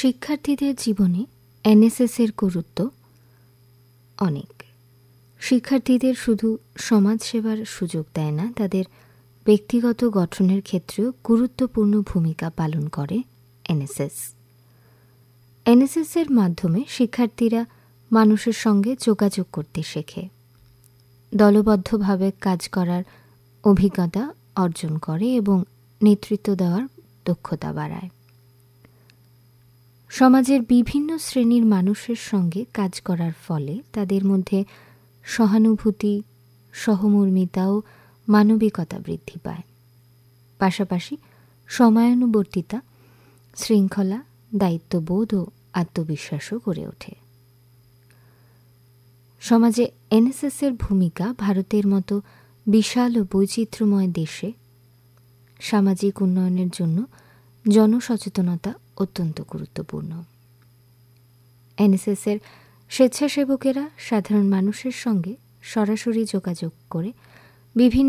শিক্ষার্থীদের জীবনে এনএসএসের গুরুত্ব অনেক। শিক্ষার্থীদের শুধু সমাজসেবার সুযোগ দেয় না, তাদের ব্যক্তিগত গঠনের ক্ষেত্রেও গুরুত্বপূর্ণ ভূমিকা পালন করে এনএসএস। এনএসএসের মাধ্যমে শিক্ষার্থীরা মানুষের সঙ্গে যোগাযোগ করতে শেখে, দলবদ্ধভাবে কাজ করার অভিজ্ঞতা অর্জন করে এবং নেতৃত্ব দেওয়ার দক্ষতা বাড়ায়। সমাজের বিভিন্ন শ্রেণীর মানুষের সঙ্গে কাজ করার ফলে তাদের মধ্যে সহানুভূতি, সহমর্মিতা ও মানবিকতা বৃদ্ধি পায়। পাশাপাশি সময়ানুবর্তিতা, শৃঙ্খলা, দায়িত্ববোধ ও আত্মবিশ্বাসও গড়ে ওঠে। সমাজে এনএসএসের ভূমিকা ভারতের মতো বিশাল ও বৈচিত্র্যময় দেশে সামাজিক উন্নয়নের জন্য জনসচেতনতা অত্যন্ত গুরুত্বপূর্ণ। এনএসএসের স্বেচ্ছাসেবকেরা সাধারণ মানুষের সঙ্গে সরাসরি যোগাযোগ করে বিভিন্ন